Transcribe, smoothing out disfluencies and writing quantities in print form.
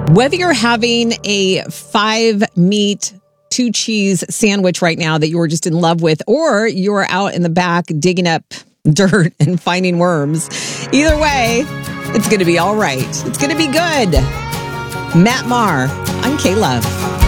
Whether you're having a 5-meat, 2-cheese sandwich right now that you're just in love with, or you're out in the back digging up dirt and finding worms, either way, it's going to be all right. It's going to be good. Matt Maher, I'm K-Love.